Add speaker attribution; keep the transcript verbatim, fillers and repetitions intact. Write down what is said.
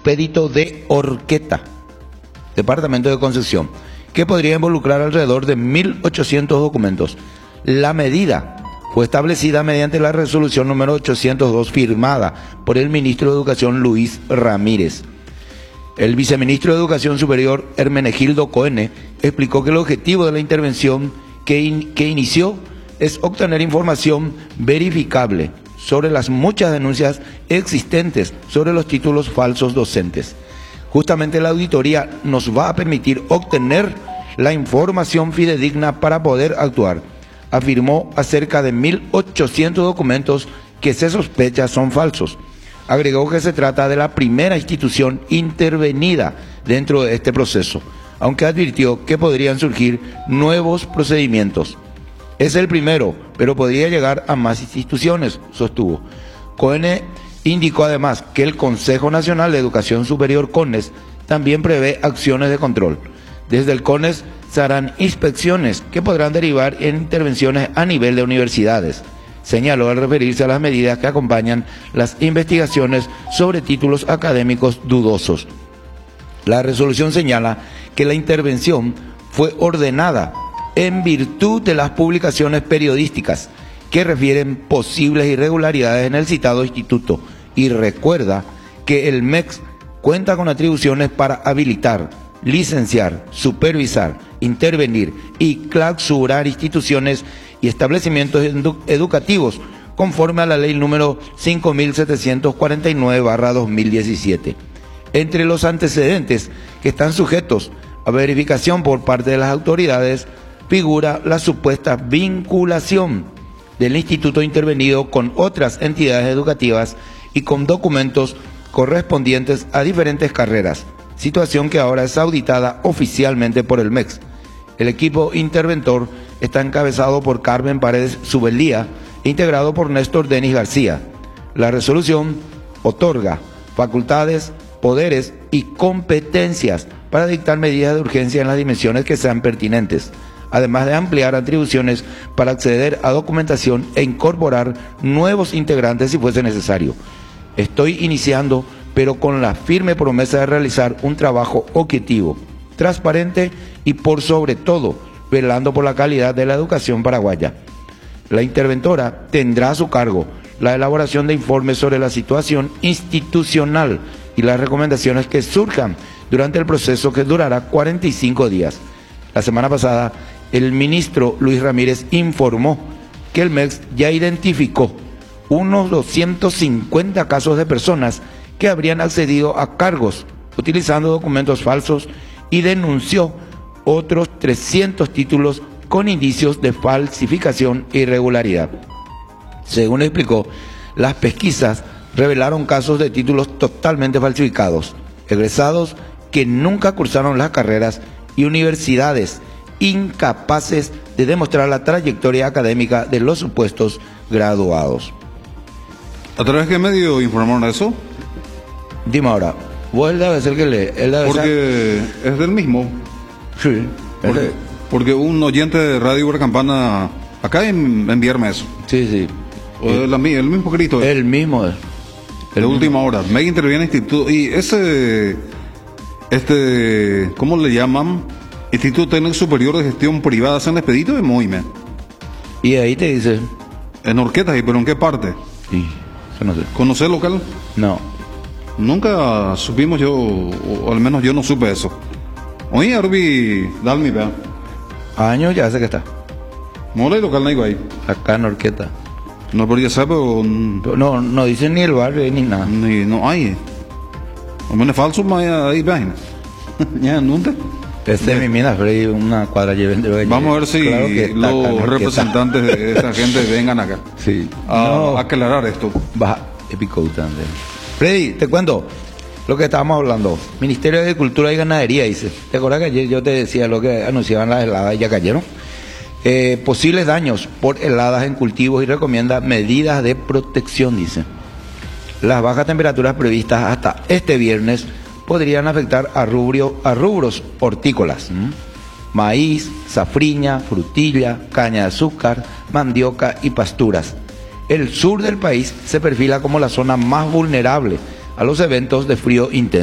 Speaker 1: expedito de Horqueta, departamento de Concepción, que podría involucrar alrededor de mil ochocientos documentos. La medida fue establecida mediante la resolución número ochocientos dos firmada por el ministro de Educación Luis Ramírez. El viceministro de Educación Superior Hermenegildo Coene explicó que el objetivo de la intervención que, in, que inició es obtener información verificable sobre las muchas denuncias existentes sobre los títulos falsos docentes. Justamente la auditoría nos va a permitir obtener la información fidedigna para poder actuar, afirmó acerca de mil ochocientos documentos que se sospecha son falsos. Agregó que se trata de la primera institución intervenida dentro de este proceso, aunque advirtió que podrían surgir nuevos procedimientos. Es el primero, pero podría llegar a más instituciones, sostuvo. Coene indicó además que el Consejo Nacional de Educación Superior, CONES, también prevé acciones de control. Desde el CONES se harán inspecciones que podrán derivar en intervenciones a nivel de universidades, señaló al referirse a las medidas que acompañan las investigaciones sobre títulos académicos dudosos. La resolución señala que la intervención fue ordenada en virtud de las publicaciones periodísticas que refieren posibles irregularidades en el citado instituto, y recuerda que el M E X cuenta con atribuciones para habilitar, licenciar, supervisar, intervenir y clausurar instituciones y establecimientos edu educativos conforme a la ley número cinco mil setecientos cuarenta y nueve barra dos mil diecisiete. Entre los antecedentes que están sujetos a verificación por parte de las autoridades figura la supuesta vinculación del instituto intervenido con otras entidades educativas y con documentos correspondientes a diferentes carreras, situación que ahora es auditada oficialmente por el M E X. El equipo interventor está encabezado por Carmen Paredes Subeldía e integrado por Néstor Denis García. La resolución otorga facultades, poderes y competencias para dictar medidas de urgencia en las dimensiones que sean pertinentes, además de ampliar atribuciones para acceder a documentación e incorporar nuevos integrantes si fuese necesario. Estoy iniciando, pero con la firme promesa de realizar un trabajo objetivo, transparente y por sobre todo, velando por la calidad de la educación paraguaya. La interventora tendrá a su cargo la elaboración de informes sobre la situación institucional y las recomendaciones que surjan durante el proceso, que durará cuarenta y cinco días. La semana pasada, el ministro Luis Ramírez informó que el M E X ya identificó unos doscientos cincuenta casos de personas que habrían accedido a cargos utilizando documentos falsos y denunció otros trescientos títulos con indicios de falsificación e irregularidad. Según explicó, las pesquisas revelaron casos de títulos totalmente falsificados, egresados que nunca cursaron las carreras y universidades incapaces de demostrar la trayectoria académica de los supuestos graduados.
Speaker 2: ¿A través de qué medio informaron eso?
Speaker 1: Dime ahora, vos él debe ser que lee. Él debe
Speaker 2: porque ser... es del mismo.
Speaker 1: Sí.
Speaker 2: Porque,
Speaker 1: de...
Speaker 2: porque un oyente de Radio Buena Campana acá en enviarme eso.
Speaker 1: Sí, sí.
Speaker 2: O el, el, el mismo grito.
Speaker 1: El mismo. El
Speaker 2: de
Speaker 1: mismo.
Speaker 2: Última hora. Me interviene instituto. Y ese, este, ¿cómo le llaman? Instituto Técnico Superior de Gestión Privada, San Expedito de Moime.
Speaker 1: Y ahí te dice.
Speaker 2: En Horqueta, pero ¿en qué parte?
Speaker 1: Sí, eso no sé.
Speaker 2: ¿Conocer local?
Speaker 1: No.
Speaker 2: Nunca supimos yo, o al menos yo no supe eso. Oye, Arbi, Dalmi, vea.
Speaker 1: Años ya sé que está.
Speaker 2: Mola y local no hay ahí.
Speaker 1: Acá en Horqueta.
Speaker 2: No, pero ya sabe, pero...
Speaker 1: No, no dicen ni el barrio ni nada.
Speaker 2: Ni, no hay. O menos falso, más ahí, página. Ya, nunca.
Speaker 1: Este es mi mina, pero hay una cuadra lleven de...
Speaker 2: Vamos a ver si
Speaker 1: claro que está,
Speaker 2: los
Speaker 1: acá,
Speaker 2: representantes de esa gente vengan acá.
Speaker 1: Sí.
Speaker 2: A,
Speaker 1: no.
Speaker 2: a aclarar esto.
Speaker 1: Baja, épico también. Freddy, te cuento lo que estábamos hablando. Ministerio de Agricultura y Ganadería, dice. ¿Te acuerdas que ayer yo te decía lo que anunciaban las heladas y ya cayeron? Eh, posibles daños por heladas en cultivos y recomienda medidas de protección, dice. Las bajas temperaturas previstas hasta este viernes podrían afectar a, rubrio, a rubros hortícolas. ¿Mm? Maíz, safriña, frutilla, caña de azúcar, mandioca y pasturas. El sur del país se perfila como la zona más vulnerable a los eventos de frío intenso.